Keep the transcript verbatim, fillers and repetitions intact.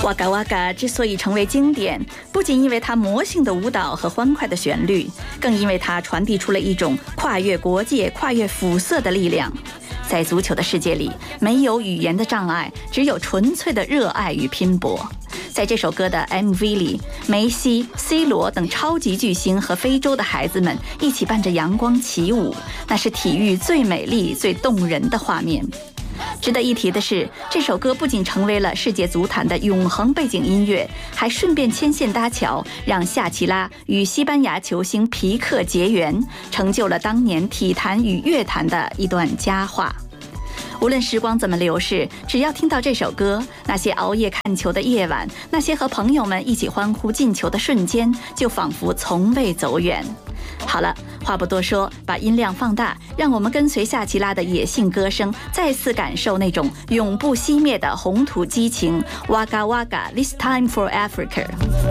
哇嘎哇嘎之所以成为经典，不仅因为它魔性的舞蹈和欢快的旋律，更因为它传递出了一种跨越国界、跨越肤色的力量。在足球的世界里，没有语言的障碍，只有纯粹的热爱与拼搏。在这首歌的 M V 里，梅西、C 罗等超级巨星和非洲的孩子们一起伴着阳光起舞，那是体育最美丽、最动人的画面。值得一提的是，这首歌不仅成为了世界足坛的永恒背景音乐，还顺便牵线搭桥，让夏奇拉与西班牙球星皮克结缘，成就了当年体坛与乐坛的一段佳话。无论时光怎么流逝，只要听到这首歌，那些熬夜看球的夜晚，那些和朋友们一起欢呼进球的瞬间，就仿佛从未走远。好了，话不多说，把音量放大，让我们跟随夏奇拉的野性歌声，再次感受那种永不熄灭的红土激情。Waka Waka, this time for Africa。